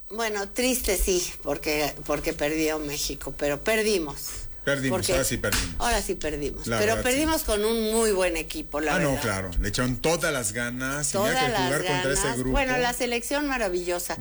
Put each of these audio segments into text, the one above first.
Bueno, triste sí, porque perdió México, pero perdimos. Ahora sí perdimos. Ahora sí perdimos. La pero verdad, perdimos sí. con un muy buen equipo, la verdad. No, claro. Le echaron todas las ganas. Todas tenía que las jugar ganas. contra ese grupo. Bueno, la selección maravillosa.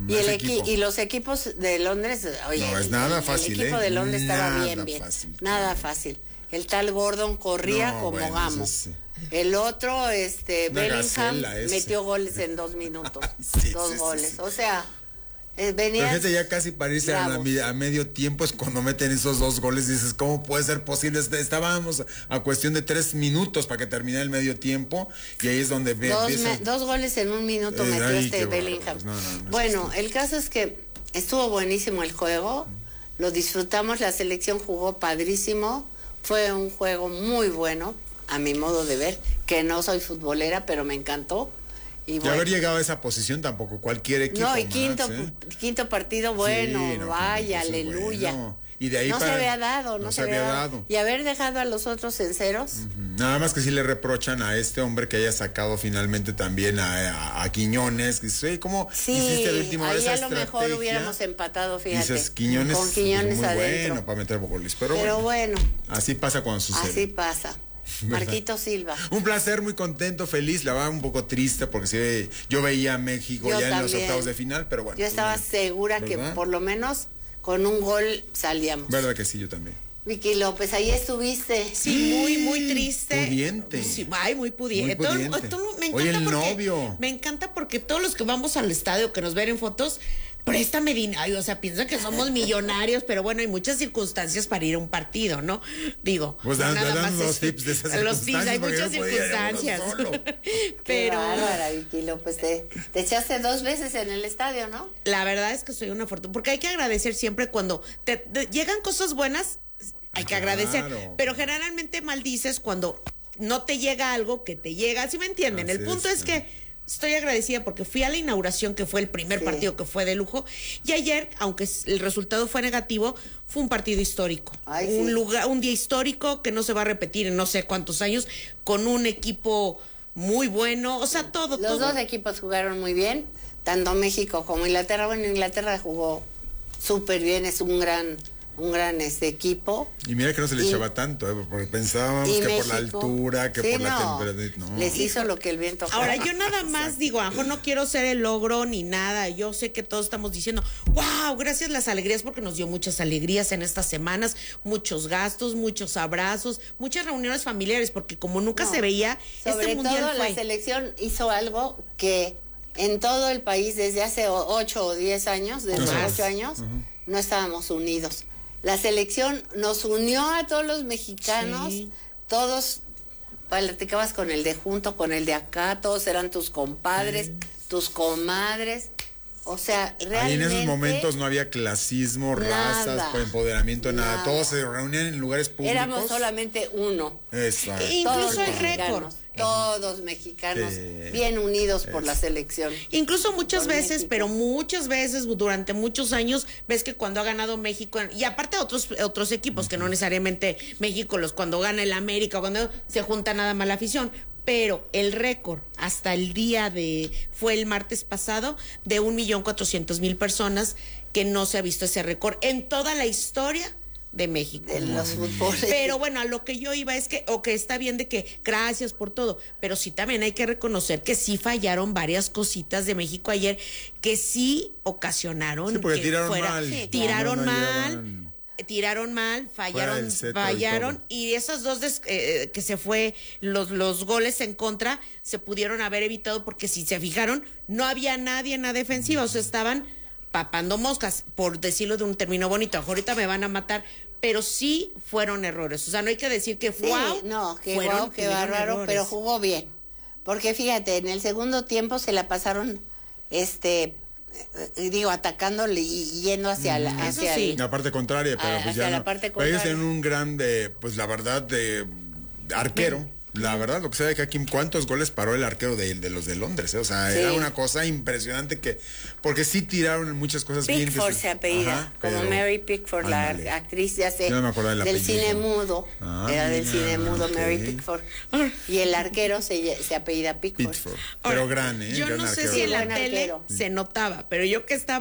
Y los equipos de Londres, oye, no es nada fácil. El equipo de Londres estaba bien. Fácil. Nada fácil. El tal Gordon corría como gamo. El otro, Bellingham, metió goles en 2 minutos. Dos goles. Sí. O sea, venía. Pero gente, ya casi para irse a medio tiempo es cuando meten esos 2 goles. Dices, ¿cómo puede ser posible? Estábamos a cuestión de 3 minutos para que termine el medio tiempo. Y ahí es donde dos goles en 1 minuto metió Bellingham. Bueno, el caso es que estuvo buenísimo el juego. Lo disfrutamos. La selección jugó padrísimo. Fue un juego muy bueno, a mi modo de ver, que no soy futbolera, pero me encantó. Y haber llegado a esa posición tampoco cualquier equipo. No, y quinto partido bueno, sí, vaya, aleluya. Bueno. Y de ahí no se había dado, no se había dado. Y haber dejado a los otros en ceros. Nada más que sí le reprochan a este hombre que haya sacado finalmente también a Quiñones. ¿Cómo hiciste de última vez esa estrategia? Ahí a lo mejor hubiéramos empatado, fíjate. Dices, Quiñones, con Quiñones muy adentro. Bueno para meter goles, pero bueno. Así pasa cuando sucede. Así pasa. Marquito Silva. Un placer, muy contento, feliz. La verdad, un poco triste porque sí, yo veía a México en los octavos de final, pero bueno. Yo estaba segura que por lo menos con un gol salíamos. ¿Verdad que sí? Yo también. Vicky López, ahí estuviste. Sí, muy triste. Pudiente. Sí, muy pudiente. Me encanta. Oye, el novio. Me encanta porque todos los que vamos al estadio, que nos ven en fotos, préstame dinero. O sea, piensan que somos millonarios, pero bueno, hay muchas circunstancias para ir a un partido, ¿no? Digo, pues nada más los tips de esas los tips, hay muchas no circunstancias. Pero bárbara, Vicky López, te echaste 2 veces en el estadio, ¿no? La verdad es que soy una fortuna, porque hay que agradecer siempre cuando te llegan cosas buenas. Hay que agradecer, pero generalmente maldices cuando no te llega algo que te llega, ¿sí me entienden? El punto es que estoy agradecida porque fui a la inauguración, que fue el primer partido que fue de lujo, y ayer, aunque el resultado fue negativo, fue un partido histórico, un día histórico que no se va a repetir en no sé cuántos años, con un equipo muy bueno, o sea, todo. Los dos equipos jugaron muy bien, tanto México como Inglaterra. Bueno, Inglaterra jugó súper bien, es un gran equipo. Y mira que no se le echaba tanto, porque pensábamos que México, por la altura, que por la temperatura. No. Les hizo lo que el viento. Ahora, yo nada más digo, a lo mejor no quiero ser el logro ni nada. Yo sé que todos estamos diciendo, wow, gracias las alegrías, porque nos dio muchas alegrías en estas semanas, muchos gastos, muchos abrazos, muchas reuniones familiares, porque como nunca se veía, sobre mundial todo la selección hizo algo que en todo el país desde hace 8 o 10 años, desde 8 años, no estábamos unidos. La selección nos unió a todos los mexicanos, todos platicabas con el de junto, con el de acá, todos eran tus compadres, tus comadres. O sea, realmente. Ahí en esos momentos no había clasismo, razas, empoderamiento, nada. Todos se reunían en lugares públicos. Éramos solamente uno. Exacto. Incluso el récord. Todos mexicanos, bien unidos por la selección. Incluso muchas veces, pero muchas veces, durante muchos años, ves que cuando ha ganado México, y aparte otros equipos, que no necesariamente México, cuando gana el América, cuando se junta nada más la afición, pero el récord hasta el fue el martes pasado, de 1.400.000 personas, que no se ha visto ese récord en toda la historia de México. De los fútboles. Pero bueno, a lo que yo iba es que, está bien de que gracias por todo, pero sí también hay que reconocer que sí fallaron varias cositas de México ayer, que sí ocasionaron porque tiraron mal, fallaron, y esas dos que se fue los goles en contra se pudieron haber evitado, porque si se fijaron no había nadie en la defensiva, o sea, estaban papando moscas, por decirlo de un término bonito. Ahorita me van a matar, pero sí fueron errores. O sea, no hay que decir que qué bárbaro, errores. Pero jugó bien. Porque fíjate, en el segundo tiempo se la pasaron, atacándole y yendo hacia la parte contraria, pero pues ya la parte contraria. Ellos tienen un gran la verdad, de arquero. La verdad, lo que sabe que aquí, ¿cuántos goles paró el arquero de los de Londres? O sea, era una cosa impresionante, porque sí tiraron muchas cosas bien. Pickford se apellida, como Mary Pickford, la actriz del cine mudo. Era del cine mudo, Mary Pickford. Y el arquero se apellida Pickford. Pero gran, yo no sé si en la tele se notaba, pero yo que estaba